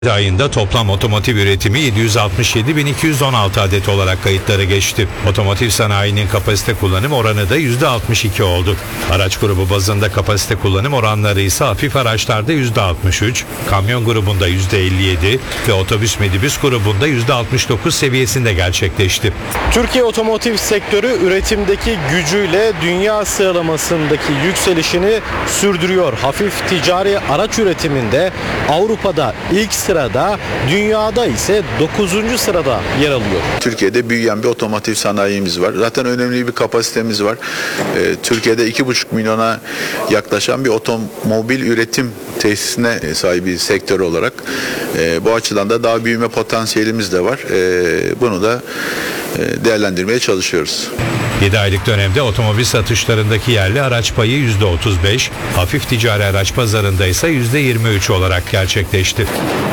ayında toplam otomotiv üretimi 767.216 adet olarak kayıtlara geçti. Otomotiv sanayinin kapasite kullanım oranı da %62 oldu. Araç grubu bazında kapasite kullanım oranları ise hafif araçlarda %63, kamyon grubunda %57 ve otobüs minibüs grubunda %69 seviyesinde gerçekleşti. Türkiye otomotiv sektörü üretimdeki gücüyle dünya sıralamasındaki yükselişini sürdürüyor. Hafif ticari araç üretiminde Avrupa'da ilk sırada, dünyada ise 9. sırada yer alıyor. Türkiye'de büyüyen bir otomotiv sanayimiz var. Zaten önemli bir kapasitemiz var. Türkiye'de 2,5 milyona yaklaşan bir otomobil üretim tesisine sahip bir sektör olarak bu açıdan da daha büyüme potansiyelimiz de var. Bunu da değerlendirmeye çalışıyoruz. 7 aylık dönemde otomobil satışlarındaki yerli araç payı %35, hafif ticari araç pazarında ise %23 olarak gerçekleşti.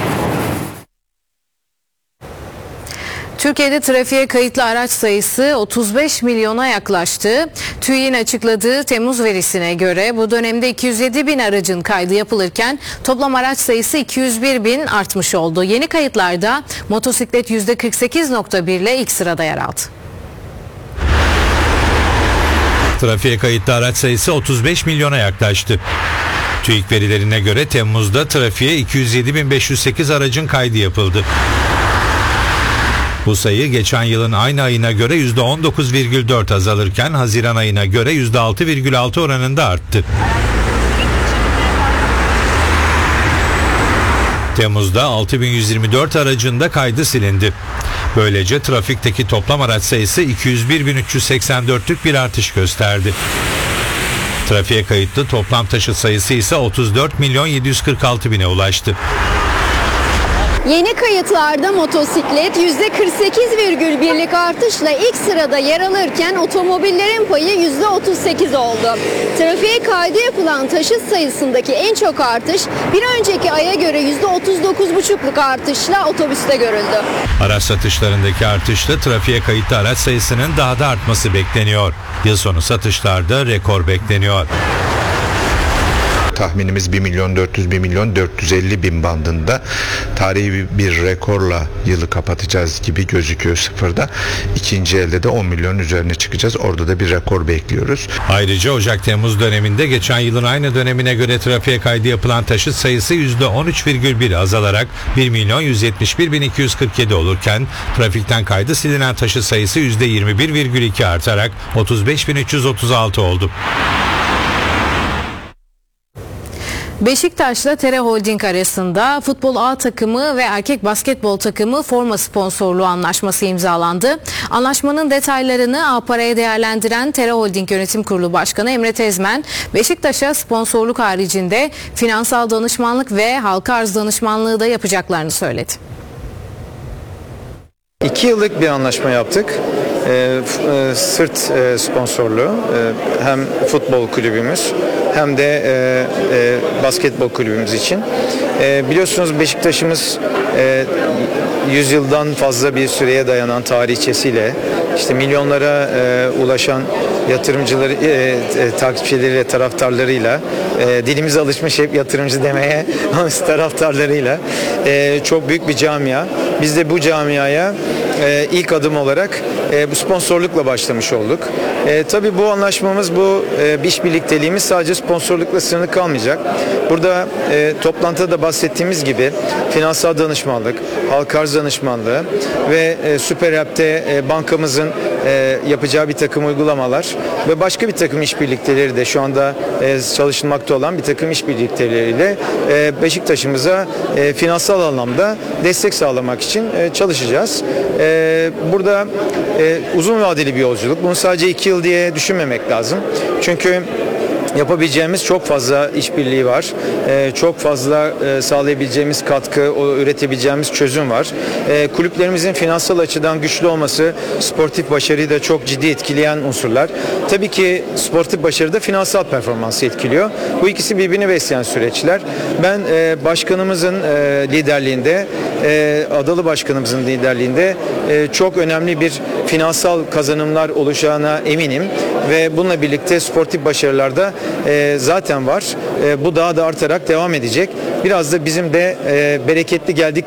Türkiye'de trafiğe kayıtlı araç sayısı 35 milyona yaklaştı. TÜİK'in açıkladığı Temmuz verisine göre bu dönemde 207 bin aracın kaydı yapılırken toplam araç sayısı 201 bin artmış oldu. Yeni kayıtlarda motosiklet %48.1 ile ilk sırada yer aldı. Trafiğe kayıtlı araç sayısı 35 milyona yaklaştı. TÜİK verilerine göre Temmuz'da trafiğe 207.508 aracın kaydı yapıldı. Bu sayı geçen yılın aynı ayına göre %19,4 azalırken Haziran ayına göre %6,6 oranında arttı. Temmuz'da 6.124 aracın da kaydı silindi. Böylece trafikteki toplam araç sayısı 201.384'lük bir artış gösterdi. Trafiğe kayıtlı toplam taşıt sayısı ise 34.746.000'e ulaştı. Yeni kayıtlarda motosiklet %48,1'lik artışla ilk sırada yer alırken otomobillerin payı %38 oldu. Trafiğe kaydı yapılan taşıt sayısındaki en çok artış bir önceki aya göre %39,5'luk artışla otobüste görüldü. Araç satışlarındaki artışla trafiğe kayıtlı araç sayısının daha da artması bekleniyor. Yıl sonu satışlarda rekor bekleniyor. Tahminimiz 1.400.000-1.450.000 bandında tarihi bir rekorla yılı kapatacağız gibi gözüküyor sıfırda. İkinci elde de 10 milyon üzerine çıkacağız. Orada da bir rekor bekliyoruz. Ayrıca Ocak-Temmuz döneminde geçen yılın aynı dönemine göre trafiğe kaydı yapılan taşıt sayısı %13,1 azalarak 1.171.247 olurken trafikten kaydı silinen taşıt sayısı %21,2 artarak 35.336 oldu. Beşiktaş'la Tere Holding arasında futbol A takımı ve erkek basketbol takımı forma sponsorluğu anlaşması imzalandı. Anlaşmanın detaylarını A-Para'ya değerlendiren Tere Holding Yönetim Kurulu Başkanı Emre Tezmen, Beşiktaş'a sponsorluk haricinde finansal danışmanlık ve halka arz danışmanlığı da yapacaklarını söyledi. 2 yıllık bir anlaşma yaptık. Sırt sponsorluğu hem futbol kulübümüz hem de basketbol kulübümüz için. Biliyorsunuz Beşiktaş'ımız 100 yıldan fazla bir süreye dayanan tarihçesiyle işte milyonlara ulaşan yatırımcıları, takipçileriyle, taraftarlarıyla dilimize alışmış hep yatırımcı demeye taraftarlarıyla çok büyük bir camia. Biz de bu camiaya ilk adım olarak bu sponsorlukla başlamış olduk. Tabii bu anlaşmamız, bu iş birlikteliğimiz sadece sponsorlukla sınırlı kalmayacak. Burada toplantıda da bahsettiğimiz gibi finansal danışmanlık, halka arz danışmanlığı ve Süper App'te bankamızın yapacağı bir takım uygulamalar ve başka bir takım işbirlikleri de şu anda çalışılmakta olan bir takım işbirlikleriyle Beşiktaş'ımıza finansal anlamda destek sağlamak için çalışacağız. Burada uzun vadeli bir yolculuk. Bunu sadece 2 yıl diye düşünmemek lazım. Çünkü yapabileceğimiz çok fazla işbirliği var. Çok fazla sağlayabileceğimiz katkı, üretebileceğimiz çözüm var. Kulüplerimizin finansal açıdan güçlü olması sportif başarıyı da çok ciddi etkileyen unsurlar. Tabii ki sportif başarı da finansal performansı etkiliyor. Bu ikisi birbirini besleyen süreçler. Ben başkanımızın liderliğinde, Adalı Başkanımızın liderliğinde çok önemli bir finansal kazanımlar olacağına eminim ve bununla birlikte sportif başarılarda zaten var. Bu daha da artarak devam edecek. Biraz da bizim de bereketli geldik